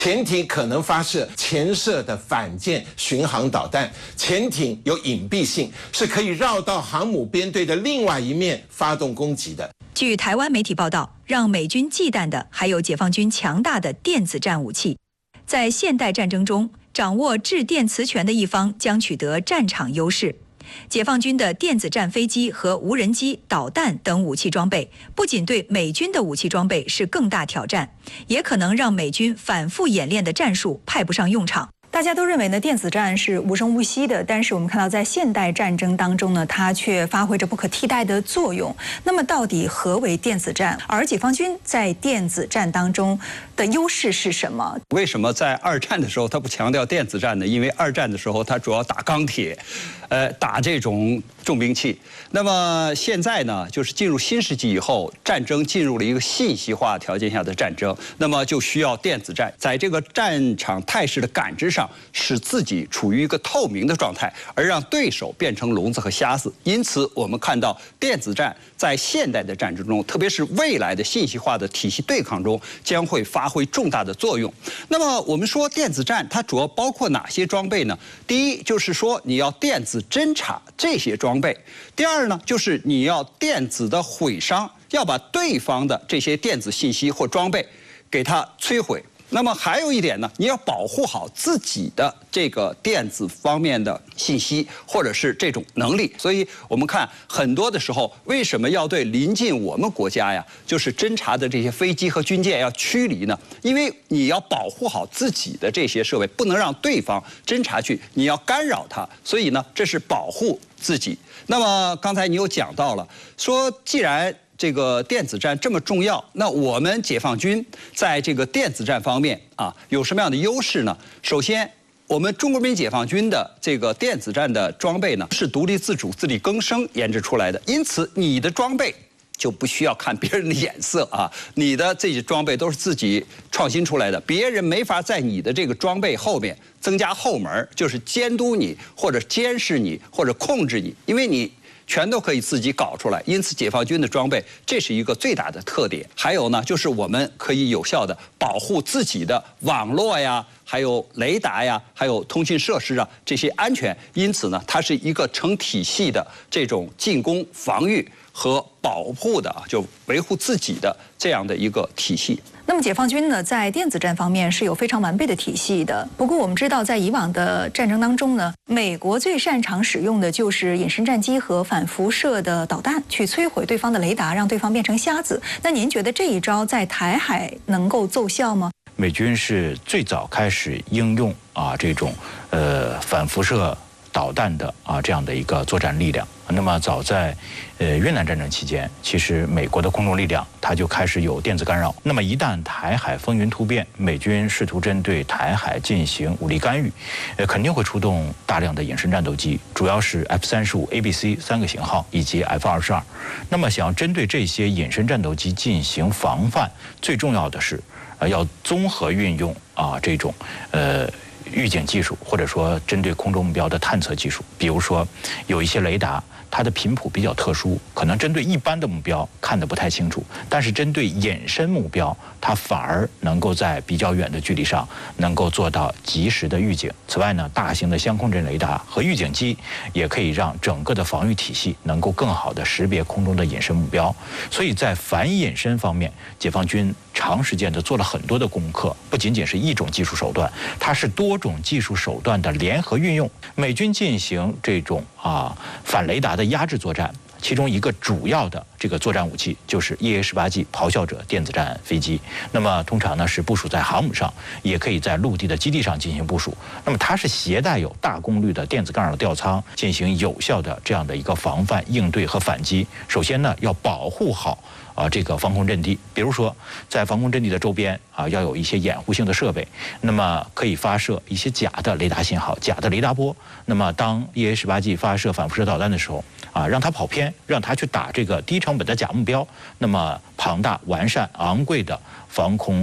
潜艇可能发射潜射的反舰巡航导弹，潜艇有隐蔽性，是可以绕到航母编队的另外一面发动攻击的。 据台湾媒体报道，让美军忌惮的还有解放军强大的电子战武器。在现代战争中，掌握制电磁权的一方将取得战场优势。解放军的电子战飞机和无人机、导弹等武器装备，不仅对美军的武器装备是更大挑战，也可能让美军反复演练的战术派不上用场。大家都认为呢，电子战是无声无息的，但是我们看到在现代战争当中呢，它却发挥着不可替代的作用。那么，到底何为电子战？而解放军在电子战当中的优势是什么？ 为什么在二战的时候它不强调电子战呢？因为二战的时候它主要打钢铁，打这种重兵器。那么现在呢，就是进入新世纪以后，战争进入了一个信息化条件下的战争，那么就需要电子战，在这个战场态势的感知上，使自己处于一个透明的状态，而让对手变成聋子和瞎子。因此，我们看到电子战在现代的战争中，特别是未来的信息化的体系对抗中，将会发挥重大的作用。那么，我们说电子战它主要包括哪些装备呢？第一，就是说你要电子侦察这些装备；第二呢，就是你要电子的毁伤，要把对方的这些电子信息或装备给它摧毁。那么还有一点呢，你要保护好自己的这个电子方面的信息或者是这种能力。所以我们看很多的时候，为什么要对临近我们国家呀，就是侦察的这些飞机和军舰要驱离呢？因为你要保护好自己的这些设备，不能让对方侦察去，你要干扰它。所以呢，这是保护自己。那么刚才你又讲到了，说既然这个电子战这么重要，那我们解放军在这个电子战方面啊，有什么样的优势呢？首先，我们中国人民解放军的这个电子战的装备呢，是独立自主、自力更生研制出来的，因此你的装备就不需要看别人的眼色啊，你的这些装备都是自己创新出来的，别人没法在你的这个装备后面增加后门，就是监督你或者监视你或者控制你，因为你全都可以自己搞出来。因此，解放军的装备这是一个最大的特点。还有呢，就是我们可以有效的保护自己的网络呀，还有雷达呀，还有通信设施啊这些安全。因此呢，它是一个成体系的这种进攻、防御和保护的，就维护自己的这样的一个体系。 那么解放军呢，在电子战方面是有非常完备的体系的。不过我们知道，在以往的战争当中呢，美国最擅长使用的就是隐身战机和反辐射的导弹，去摧毁对方的雷达，让对方变成瞎子。那您觉得这一招在台海能够奏效吗？ 美军是最早开始应用这种反辐射导弹的这样的一个作战力量。那么早在越南战争期间，其实美国的空中力量它就开始有电子干扰。那么一旦台海风云突变，美军试图针对台海进行武力干预，肯定会出动大量的隐身战斗机，主要是 F-35、ABC 3个型号以及 F-22。那么想要针对这些隐身战斗机进行防范，最重要的是要综合运用这种预警技术，或者说针对空中目标的探测技术。比如说有一些雷达它的频谱比较特殊，可能针对一般的目标看得不太清楚，但是针对隐身目标，它反而能够在比较远的距离上能够做到及时的预警。此外呢，大型的相控阵雷达和预警机也可以让整个的防御体系能够更好的识别空中的隐身目标。所以在反隐身方面，解放军长时间的做了很多的功课，不仅仅是一种技术手段，它是多种技术手段的联合运用。美军进行这种反雷达的压制作战，其中一个主要的这个作战武器就是 EA-18G 咆哮者电子战飞机。那么通常呢是部署在航母上，也可以在陆地的基地上进行部署。那么它是携带有大功率的电子干扰吊舱，进行有效的这样的一个防范、应对和反击。首先呢，要保护好这个防空阵地，比如说在防空阵地的周边要有一些掩护性的设备，那么可以发射一些假的雷达信号、假的雷达波。那么当 EA-18G 发射反辐射导弹的时候让它跑偏，让它去打这个低成本的假目标，那么庞大、完善、昂贵的防空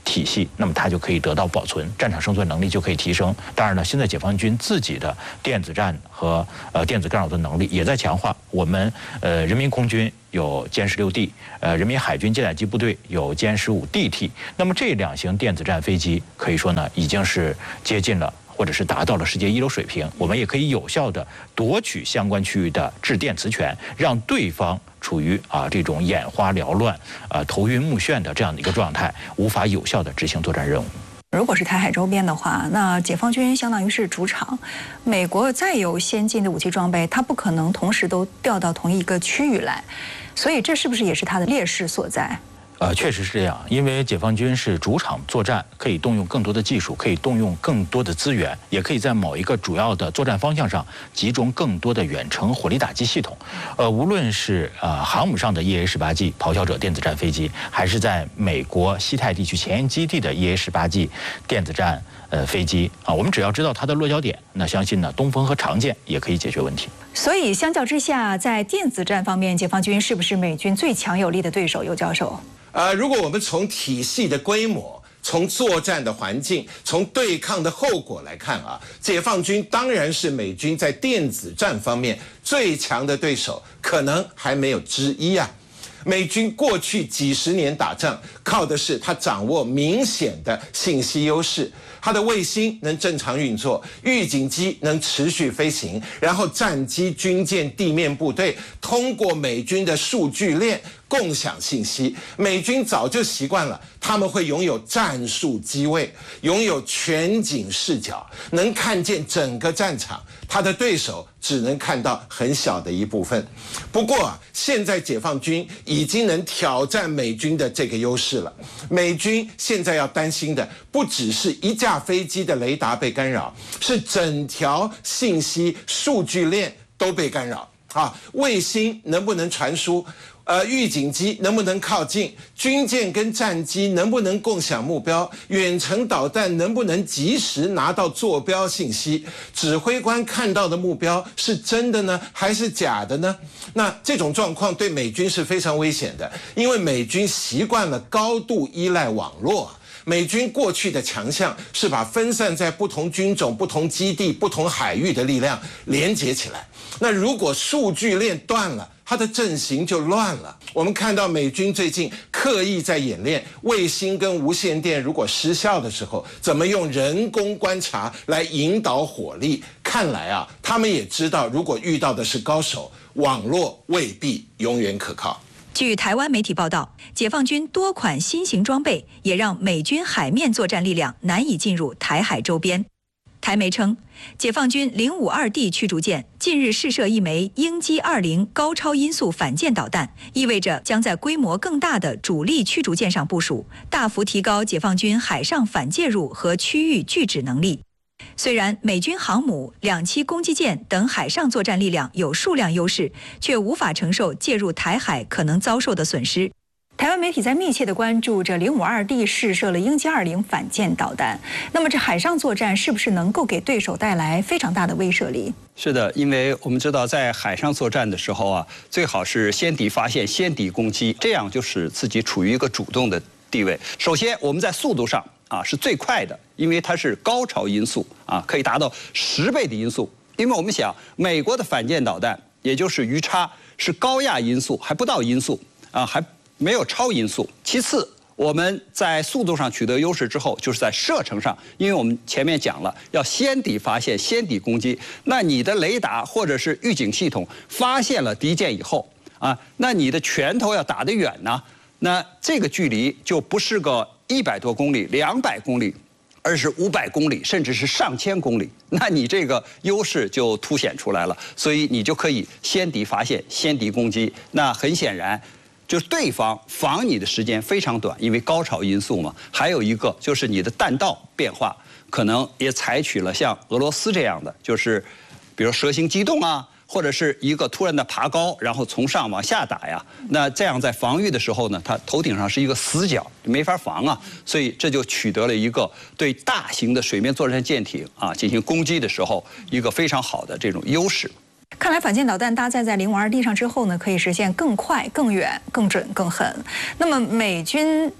体系，那么它就可以得到保存，战场生存能力就可以提升。当然了，现在解放军自己的电子战和电子干扰的能力也在强化。我们人民空军有歼16D，人民海军舰载机部队有歼15DT。那么这2型电子战飞机可以说呢，已经是接近了，或者是达到了世界一流水平。我们也可以有效地夺取相关区域的制电磁权，让对方处于这种眼花缭乱、头晕目眩的这样的一个状态，无法有效地执行作战任务。 如果是台海周边的话，那解放军相当于是主场，美国再有先进的武器装备，它不可能同时都调到同一个区域来，所以这是不是也是它的劣势所在？ 确实是这样，因为解放军是主场作战，可以动用更多的技术，可以动用更多的资源，也可以在某一个主要的作战方向上集中更多的远程火力打击系统。无论是航母上的 EA-18G 咆哮者电子战飞机，还是在美国西太地区前沿基地的 EA-18G 电子战飞机我们只要知道它的落脚点，那相信呢东风和长剑也可以解决问题。 所以相较之下，在电子战方面，解放军是不是美军最强有力的对手？尤教授。 如果我们从体系的规模、从作战的环境、从对抗的后果来看解放军当然是美军在电子战方面最强的对手，可能还没有之一美军过去几十年打仗，靠的是他掌握明显的信息优势，他的卫星能正常运作，预警机能持续飞行，然后战机、军舰、地面部队通过美军的数据链共享信息。美军早就习惯了，他们会拥有战术机位，拥有全景视角，能看见整个战场，他的对手只能看到很小的一部分。不过现在解放军已经能挑战美军的这个优势了。美军现在要担心的不只是一架飞机的雷达被干扰，是整条信息数据链都被干扰卫星能不能传输？预警机能不能靠近？军舰跟战机能不能共享目标？远程导弹能不能及时拿到坐标信息？指挥官看到的目标是真的呢，还是假的呢？那这种状况对美军是非常危险的，因为美军习惯了高度依赖网络。美军过去的强项是把分散在不同军种、不同基地、不同海域的力量连接起来。那如果数据链断了，它的阵型就乱了。我们看到美军最近刻意在演练卫星跟无线电如果失效的时候，怎么用人工观察来引导火力。看来他们也知道，如果遇到的是高手，网络未必永远可靠。 据台湾媒体报道，解放军多款新型装备也让美军海面作战力量难以进入台海周边。台媒称，解放军052D 驱逐舰近日试射一枚鹰击20高超音速反舰导弹，意味着将在规模更大的主力驱逐舰上部署，大幅提高解放军海上反介入和区域拒止能力。虽然美军航母、2栖攻击舰等海上作战力量有数量优势，却无法承受介入台海可能遭受的损失。台湾媒体在密切地关注着052D 试射了鹰击20反舰导弹，那么这海上作战是不是能够给对手带来非常大的威慑力？ 是的，因为我们知道在海上作战的时候最好是先敌发现、先敌攻击，这样就使自己处于一个主动的地位。首先，我们在速度上是最快的，因为它是高超音速可以达到10倍的音速。因为我们想，美国的反舰导弹，也就是鱼叉，是高压音速，还不到音速还没有超音速。其次，我们在速度上取得优势之后，就是在射程上，因为我们前面讲了，要先敌发现、先敌攻击。那你的雷达或者是预警系统发现了敌舰以后那你的拳头要打得远呢，那这个距离就不是个100多公里、200公里，而是500公里，甚至是上千公里。那你这个优势就凸显出来了，所以你就可以先敌发现、先敌攻击。那很显然，就是对方防你的时间非常短，因为高潮音速嘛。还有一个就是你的弹道变化，可能也采取了像俄罗斯这样的，就是比如蛇形机动或者是一个突然的爬高，然后从上往下打呀。那这样在防御的时候呢，它头顶上是一个死角，没法防所以这就取得了一个对大型的水面作战舰艇进行攻击的时候一个非常好的这种优势。 看来反舰导弹搭载在052D上之后呢，可以实现更快、更远、更准、更狠。那么美军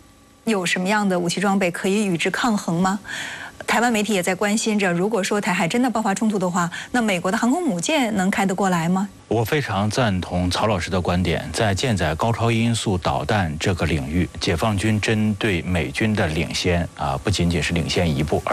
有什么样的武器装备可以与之抗衡吗？台湾媒体也在关心着，如果说台海真的爆发冲突的话，那美国的航空母舰能开得过来吗？ 我非常赞同曹老师的观点，在舰载高超音速导弹这个领域，解放军针对美军的领先不仅仅是领先一步，而